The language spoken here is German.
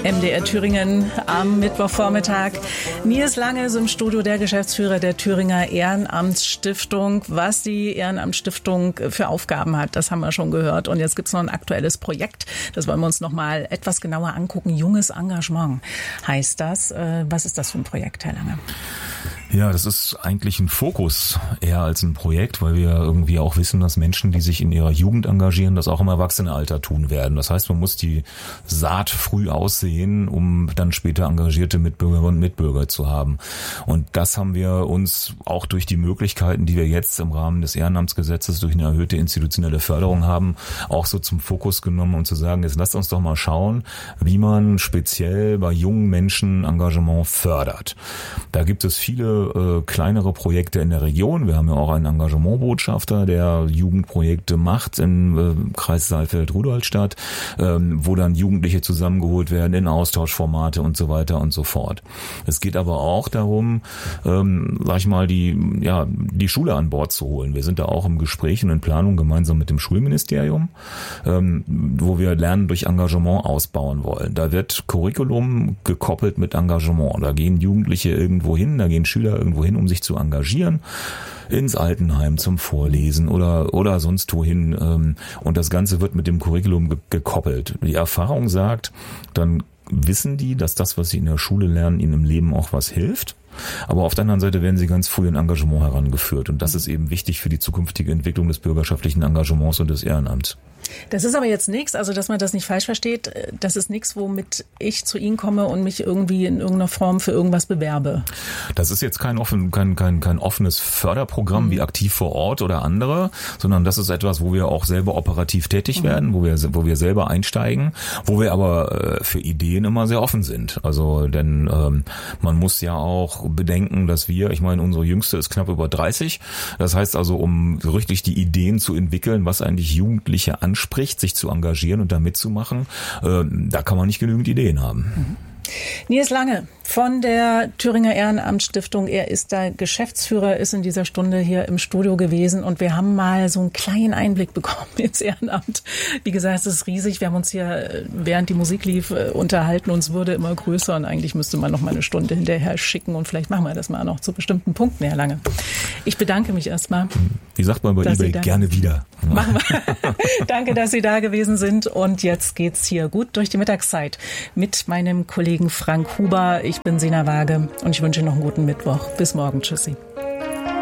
MDR Thüringen am Mittwochvormittag. Nils Lange ist im Studio, der Geschäftsführer der Thüringer Ehrenamtsstiftung. Was die Ehrenamtsstiftung für Aufgaben hat, das haben wir schon gehört. Und jetzt gibt es noch ein aktuelles Projekt. Das wollen wir uns noch mal etwas genauer angucken. Junges Engagement heißt das. Was ist das für ein Projekt, Herr Lange? Ja, das ist eigentlich ein Fokus eher als ein Projekt, weil wir irgendwie auch wissen, dass Menschen, die sich in ihrer Jugend engagieren, das auch im Erwachsenenalter tun werden. Das heißt, man muss die Saat früh aussehen, um dann später engagierte Mitbürgerinnen und Mitbürger zu haben. Und das haben wir uns auch durch die Möglichkeiten, die wir jetzt im Rahmen des Ehrenamtsgesetzes durch eine erhöhte institutionelle Förderung haben, auch so zum Fokus genommen und zu sagen, jetzt lasst uns doch mal schauen, wie man speziell bei jungen Menschen Engagement fördert. Da gibt es viele kleinere Projekte in der Region. Wir haben ja auch einen Engagementbotschafter, der Jugendprojekte macht im Kreis Saalfeld-Rudolstadt, wo dann Jugendliche zusammengeholt werden in Austauschformate und so weiter und so fort. Es geht aber auch darum, die Schule an Bord zu holen. Wir sind da auch im Gespräch und in Planung gemeinsam mit dem Schulministerium, wo wir Lernen durch Engagement ausbauen wollen. Da wird Curriculum gekoppelt mit Engagement. Da gehen Jugendliche irgendwo hin, da gehen Schüler irgendwo hin, um sich zu engagieren, ins Altenheim zum Vorlesen oder sonst wohin. Und das Ganze wird mit dem Curriculum gekoppelt. Die Erfahrung sagt, dann wissen die, dass das, was sie in der Schule lernen, ihnen im Leben auch was hilft. Aber auf der anderen Seite werden sie ganz früh in Engagement herangeführt. Und das ist eben wichtig für die zukünftige Entwicklung des bürgerschaftlichen Engagements und des Ehrenamts. Das ist aber jetzt nichts, also dass man das nicht falsch versteht, das ist nichts, womit ich zu Ihnen komme und mich irgendwie in irgendeiner Form für irgendwas bewerbe. Das ist jetzt kein offenes Förderprogramm wie Aktiv vor Ort oder andere, sondern das ist etwas, wo wir auch selber operativ tätig werden, wo wir selber einsteigen, wo wir aber für Ideen immer sehr offen sind. Also denn man muss ja auch bedenken, dass unsere Jüngste ist knapp über 30. Das heißt also, um so richtig die Ideen zu entwickeln, was eigentlich Jugendliche anspricht, sich zu engagieren und da mitzumachen, da kann man nicht genügend Ideen haben. Nils Lange von der Thüringer Ehrenamtsstiftung. Er ist da Geschäftsführer, ist in dieser Stunde hier im Studio gewesen und wir haben mal so einen kleinen Einblick bekommen ins Ehrenamt. Wie gesagt, es ist riesig. Wir haben uns hier, während die Musik lief, unterhalten. Uns wurde immer größer und eigentlich müsste man noch mal eine Stunde hinterher schicken und vielleicht machen wir das mal noch zu bestimmten Punkten, Herr Lange. Ich bedanke mich erstmal. Wie sagt man bei eBay, gerne wieder. Machen wir. Danke, dass Sie da gewesen sind und jetzt geht's hier gut durch die Mittagszeit mit meinem Kollegen Frank Huber. Ich bin Sina Waage und ich wünsche noch einen guten Mittwoch. Bis morgen. Tschüssi.